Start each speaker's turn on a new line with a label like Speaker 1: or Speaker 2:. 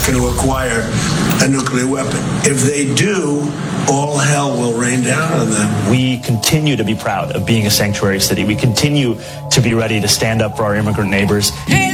Speaker 1: going to acquire a nuclear weapon. If they do, all hell will rain down on them.
Speaker 2: We continue to be proud of being a sanctuary city. We continue to be ready to stand up for our immigrant neighbors.
Speaker 3: Hey!